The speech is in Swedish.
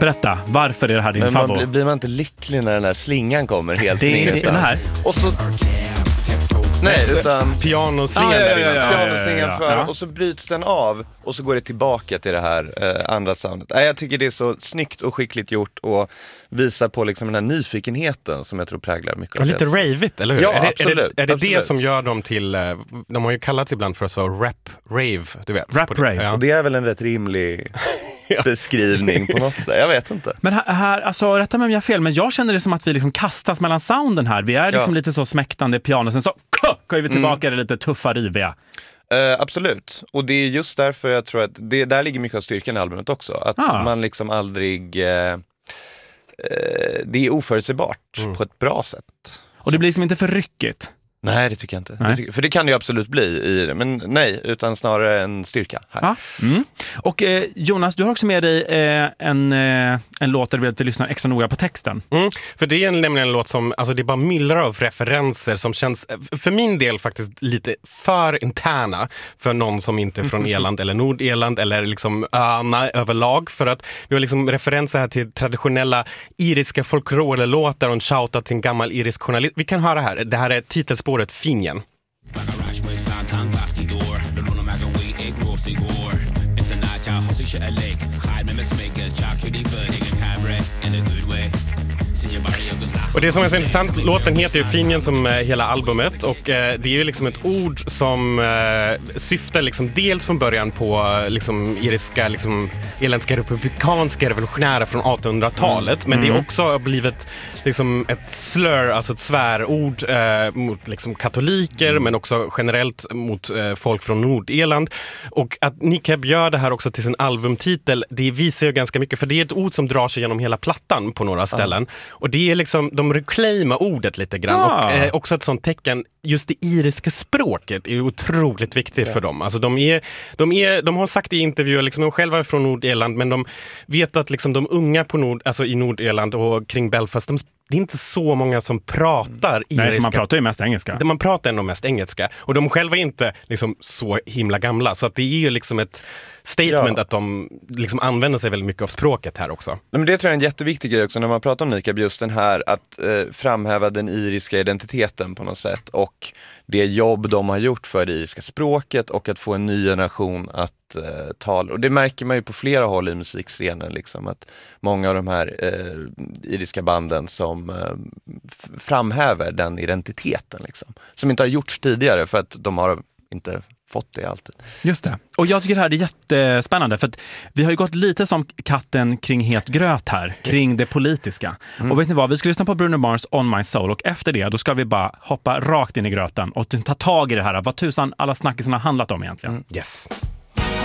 Berätta, varför är det här din favorit? Blir man inte lycklig när den här slingan kommer helt det är ingenstans? den här. Och så... Nej, utan pianoslingan pianoslingan för och så bryts den av och så går det tillbaka till det här andra soundet. Jag tycker det är så snyggt och skickligt gjort och visar på liksom den här nyfikenheten som jag tror präglar mycket. Och lite ravigt, eller hur? Ja, är det absolut. det som gör dem till, de har ju kallats ibland för så rave, du vet. Rap-rave. Och det är väl en rätt rimlig beskrivning på något sätt. Jag vet inte. Men här, alltså, rätta mig om jag har fel, men jag känner det som att vi liksom kastas mellan sounden här. Vi är liksom lite så smäktande piano, sen så går vi tillbaka det lite tuffa, riviga. Absolut. Och det är just därför jag tror att där ligger mycket av styrkan i albumet också. Att man liksom aldrig... det är oförutsägbart på ett bra sätt. Och det blir liksom inte för ryckigt. Nej, det tycker jag inte. För det kan det ju absolut bli i det. Men nej, utan snarare en styrka här. Och Jonas, du har också med dig en låt där du vill att vi lyssnar extra noga på texten. För det är nämligen en låt som, alltså det är bara myllrar av referenser som känns, för min del faktiskt lite för interna för någon som inte är från Irland eller Nordirland eller liksom öarna överlag. För att vi har liksom referenser här till traditionella iriska folklore-låtar och en shoutout till en gammal irisk journalist. Vi kan höra här, det här är titelspåret Finjen. Och det som är så intressant, låten heter ju Finjen som hela albumet och det är ju liksom ett ord som syftar liksom dels från början på liksom iriska, liksom irländska republikanska revolutionära från 1800-talet men det är också blivit liksom ett slur, alltså ett svärord mot liksom katoliker men också generellt mot folk från Nordirland och att Nikeb gör det här också till sin albumtitel, det visar ju ganska mycket för det är ett ord som drar sig genom hela plattan på några ställen och det är liksom, de reclaimar ordet lite grann och också ett sånt tecken, just det iriska språket är otroligt viktigt för dem. Alltså de har sagt i intervjuer, liksom, de själva är från Nordirland men de vet att liksom, de unga på i Nordirland och kring Belfast, det är inte så många som pratar iriska. Nej, för man pratar ju mest engelska. Man pratar ändå mest engelska. Och de själva är inte liksom så himla gamla. Så att det är ju liksom ett statement att de liksom använder sig väldigt mycket av språket här också. Men det tror jag är en jätteviktig grej också när man pratar om Nikeb, just den här att framhäva den iriska identiteten på något sätt och det jobb de har gjort för det iriska språket och att få en ny generation att tala. Och det märker man ju på flera håll i musikscenen liksom, att många av de här iriska banden som framhäver den identiteten liksom, som inte har gjorts tidigare för att de har inte fått det alltid. Just det. Och jag tycker det här är jättespännande för att vi har ju gått lite som katten kring het gröt här, kring det politiska. Och vet ni vad, vi ska lyssna på Bruno Mars On My Soul och efter det då ska vi bara hoppa rakt in i gröten och ta tag i det här, vad tusan alla snackisarna har handlat om egentligen. Yes.